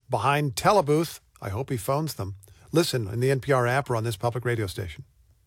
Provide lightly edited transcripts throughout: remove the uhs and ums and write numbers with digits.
behind Telebooth. I hope he phones them. Listen in the NPR app or on this public radio station.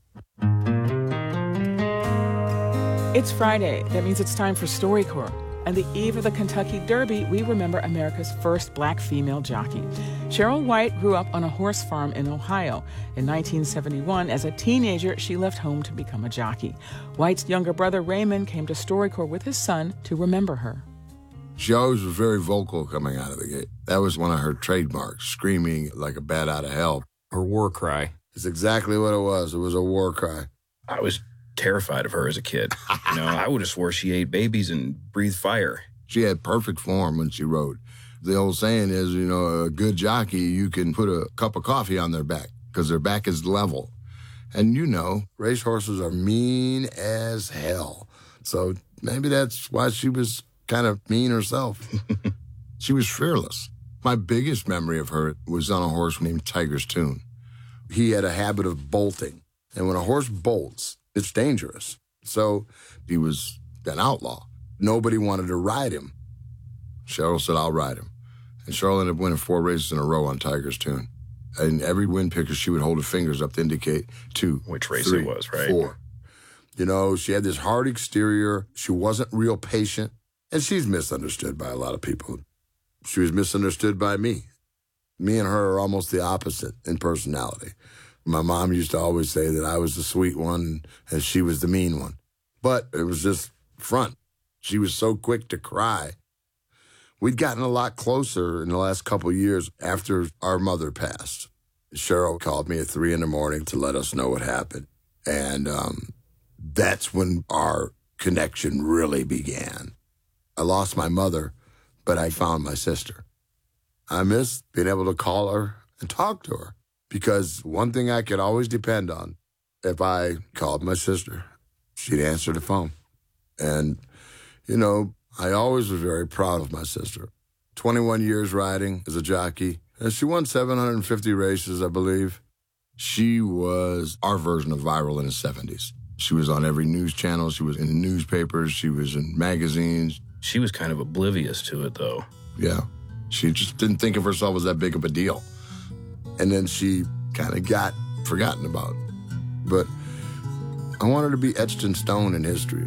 It's Friday. That means it's time for StoryCorps. On the eve of the Kentucky Derby, we remember America's first black female jockey. Cheryl White grew up on a horse farm in Ohio. In 1971, as a teenager, she left home to become a jockey. White's younger brother, Raymond, came to StoryCorps with his son to remember her. She always was very vocal coming out of the gate. That was one of her trademarks, screaming like a bat out of hell. Her war cry. It's exactly what it was. It was a war cry. I was terrified of her as a kid. I would have swore she ate babies and breathed fire. She had perfect form when she rode. The old saying is, a good jockey, you can put a cup of coffee on their back because their back is level. And racehorses are mean as hell. So maybe that's why she was kind of mean herself. She was fearless. My biggest memory of her was on a horse named Tiger's Tune. He had a habit of bolting. And when a horse bolts, it's dangerous. So he was an outlaw. Nobody wanted to ride him. Cheryl said, I'll ride him. And Cheryl ended up winning 4 races in a row on Tiger's Tune. And every win picker, she would hold her fingers up to indicate 2, which race 3, it was, right? 4. She had this hard exterior. She wasn't real patient. And she's misunderstood by a lot of people. She was misunderstood by me. Me and her are almost the opposite in personality. My mom used to always say that I was the sweet one and she was the mean one. But it was just front. She was so quick to cry. We'd gotten a lot closer in the last couple of years after our mother passed. Cheryl called me at 3 a.m. to let us know what happened. And that's when our connection really began. I lost my mother, but I found my sister. I miss being able to call her and talk to her. Because one thing I could always depend on, if I called my sister, she'd answer the phone. And, I always was very proud of my sister. 21 years riding as a jockey. And she won 750 races, I believe. She was our version of viral in the 70s. She was on every news channel. She was in the newspapers. She was in magazines. She was kind of oblivious to it, though. Yeah. She just didn't think of herself as that big of a deal. And then she kind of got forgotten about. But I want her to be etched in stone in history.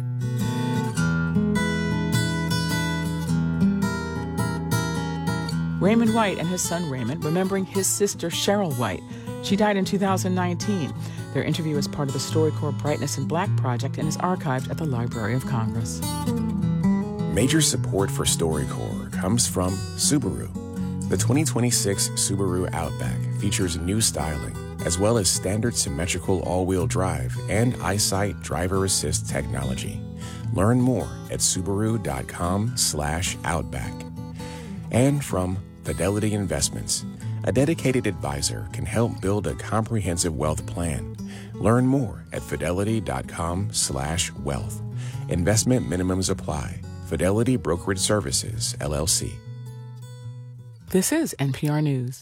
Raymond White and his son Raymond remembering his sister Cheryl White. She died in 2019. Their interview is part of the StoryCorps Brightness in Black project and is archived at the Library of Congress. Major support for StoryCorps comes from Subaru. The 2026 Subaru Outback features new styling, as well as standard symmetrical all-wheel drive and EyeSight driver assist technology. Learn more at Subaru.com/Outback. And from Fidelity Investments, a dedicated advisor can help build a comprehensive wealth plan. Learn more at Fidelity.com/wealth. Investment minimums apply. Fidelity Brokerage Services, LLC. This is NPR News.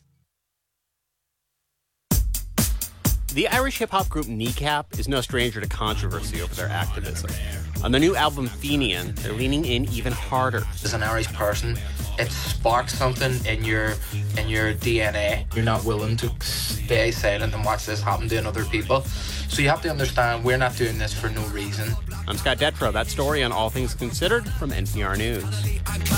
The Irish hip-hop group Kneecap is no stranger to controversy over their activism. On their new album, Fenian, they're leaning in even harder. As an Irish person, it sparks something in your DNA. You're not willing to stay silent and watch this happen to other people. So you have to understand we're not doing this for no reason. I'm Scott Detrow. That story on All Things Considered from NPR News.